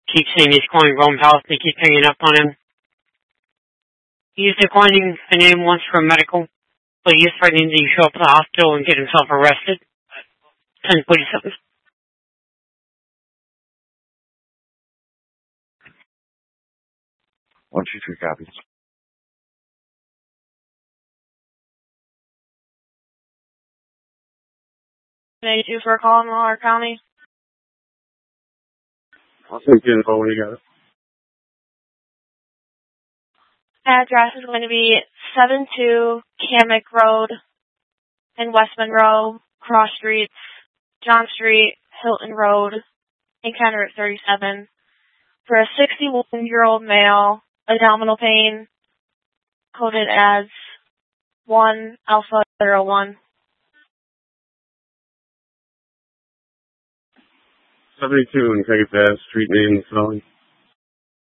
keeps saying he's calling Rome Health. They keep hanging up on him. He's declining a name once for medical, but he's threatening to show up at the hospital and get himself arrested. 1047. 123 copies. Thank you for calling Waller County. I'll take the info when you got it. Address is going to be 72 Kamek Road in West Monroe, Cross Streets, John Street, Hilton Road, and Kenner at 37. For a 61-year-old male, abdominal pain, coded as 1 Alpha 01. 72 and take it fast, street name and spelling.